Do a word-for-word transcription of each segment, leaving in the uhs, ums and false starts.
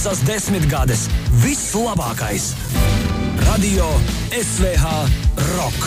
Piecas desmitgades. Viss labākais. Radio S V H Rock.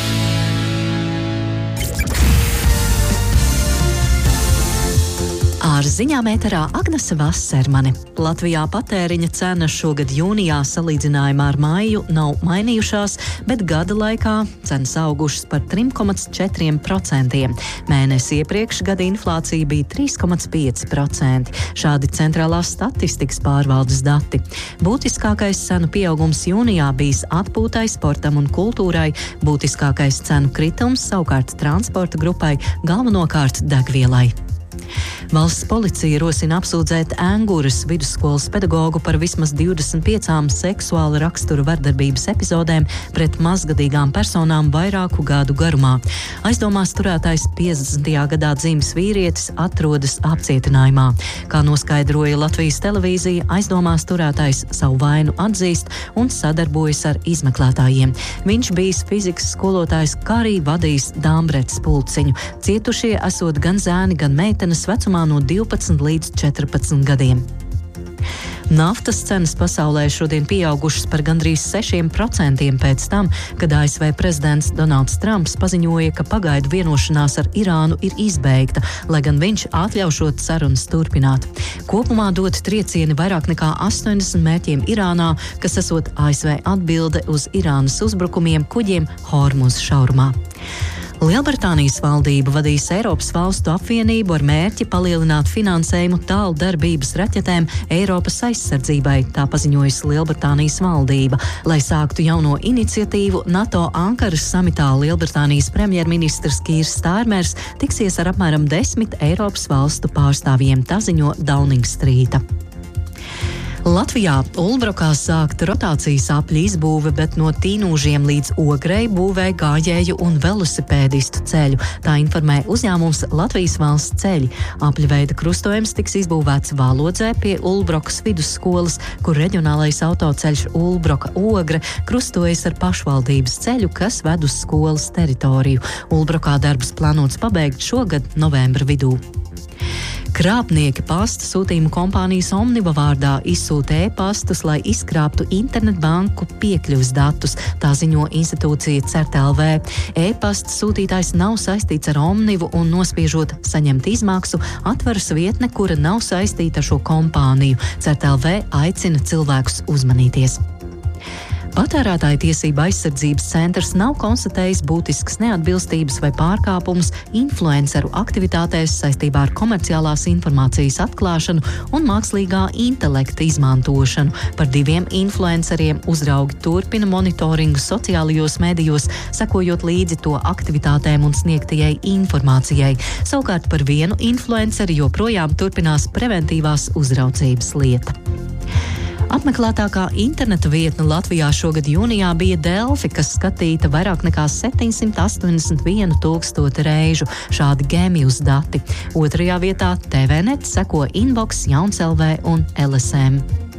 Ar ziņām ēterā Agnese Vasermane. Latvijā patēriņa cena šogad jūnijā salīdzinājumā ar maiju nav mainījušās, bet gada laikā cenas augušas par trim komats četriem procentiem. Mēnesi iepriekš gada inflācija bija trīs komats pieci procenti. Šādi centrālās statistikas pārvaldes dati. Būtiskākais cenu pieaugums jūnijā bijis atpūtai, sportam un kultūrai, būtiskākais cenu kritums savukārt transporta grupai, galvenokārt degvielai. Valsts policija rosina apsūdzēt Enguras vidusskolas pedagogu par vismaz divdesmit piecām seksuāla rakstura vardarbības epizodēm pret mazgadīgām personām vairāku gadu garumā. Aizdomās turētais piecdesmitajā gadā dzimis vīrietis atrodas apcietinājumā. Kā noskaidroja Latvijas televīzija, aizdomās turētais savu vainu atzīst un sadarbojas ar izmeklētājiem. Viņš bijis fizikas skolotājs, kā arī vadījis Dāmbretes pulciņu. Cietušie esot gan zēni, gan meitenes vecumā no divpadsmit līdz četrpadsmit gadiem. Naftas cenas pasaulē šodien pieaugušas par gandrīz sešiem procentiem pēc tam, kad A S V prezidents Donalds Trumps paziņoja, ka pagaidu vienošanās ar Irānu ir izbeigta, lai gan viņš atļaušot sarunas turpināt. Kopumā dot triecieni vairāk nekā astoņdesmit mērķiem Irānā, kas esot A S V atbilde uz Irānas uzbrukumiem kuģiem Hormuz šaurumā. Lielbritānijas valdība vadīs Eiropas valstu apvienību ar mērķi palielināt finansējumu tālu darbības raķetēm Eiropas aizsardzībai, tā paziņojusi Lielbritānijas valdība. Lai sāktu jauno iniciatīvu, NATO Ankaras samitā Lielbritānijas premjerministrs Kīrs Stārmers tiksies ar apmēram desmit Eiropas valstu pārstāvjiem, tā ziņo Downing Streeta. Latvijā Ulbrokā sākta rotācijas apļu izbūve, bet no Tīnūžiem līdz Ogrei būvē gājēju un velosipēdistu ceļu. Tā informē uzņēmums Latvijas valsts ceļi. Apļveida krustojums tiks izbūvēts Valodzē pie Ulbrokas vidusskolas, kur reģionālais autoceļš Ulbroka Ogre krustojas ar pašvaldības ceļu, kas ved uz skolas teritoriju. Ulbrokā darbus plānots pabeigt šogad novembra vidū. Krāpnieki pasta sūtījumu kompānijas Omniva vārdā izsūta e-pastus, lai izkrāptu internetbanku piekļuves datus, tā ziņo institūcija Cert L V. E-pasta sūtītājs nav saistīts ar Omnivu un nospiežot saņemt izmaksu, atveras vietne, kura nav saistīta ar šo kompāniju. Cert L V aicina cilvēkus uzmanīties. Patērētāju tiesība aizsardzības centrs nav konstatējis būtiskas neatbilstības vai pārkāpumus influenceru aktivitātēs saistībā ar komerciālās informācijas atklāšanu un mākslīgā intelekta izmantošanu. Par diviem influenceriem uzraugi turpina monitoringu sociālajos medijos, sekojot līdzi to aktivitātēm un sniegtajai informācijai. Savukārt par vienu influenceri joprojām turpinās preventīvās uzraudzības lieta. Apmeklētākā interneta vietne Latvijā šogad jūnijā bija Delfi, kas skatīta vairāk nekā septiņsimt astoņdesmit vienu tūkstoti reižu, šādi Genius dati. Otrajā vietā T V net seko Inbox, Jauns L V un L S M.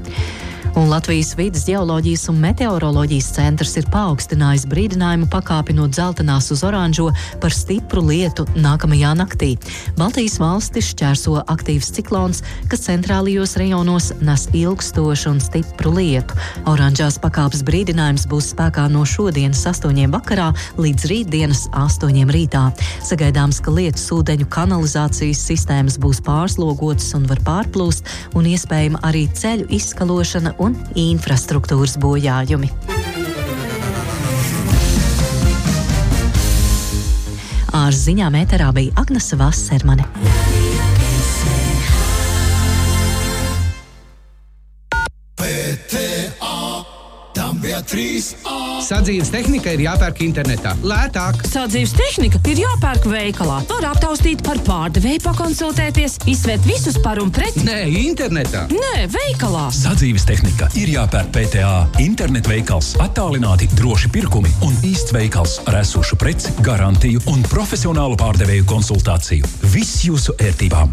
Un Latvijas vides ģeoloģijas un meteoroloģijas centrs ir paaugstinājis brīdinājumu pakāpi no dzeltenās uz oranžo par stipru lietu nākamajā naktī. Baltijas valstis šķērso aktīvs ciklons, kas centrālajos rajonos nes ilgstošu un stipru lietu. Oranžās pakāpes brīdinājums būs spēkā no šodienas astoņiem vakarā līdz rītdienas astoņiem rītā. Sagaidāms, ka lietus ūdeņu kanalizācijas sistēmas būs pārslogotas un var pārplūst, un iespējama arī ceļu izskalošana un infrastruktūras bojājumi. Ar ziņām ēterā bija Agnese Vasermane. Sadzīves tehnika ir jāpērk internetā. Lētāk. Sadzīves tehnika ir jāpērk veikalā. Var aptaustīt, par pārdevēju pakonsultēties, izsvērt visus par un pret. Nē, internetā. Nē, veikalā. Sadzīves tehnika ir jāpērk P T A. Internetveikals, attālināti droši pirkumi un īsts veikals ar esošu preci, garantiju un profesionālu pārdevēju konsultāciju. Viss jūsu ērtībām.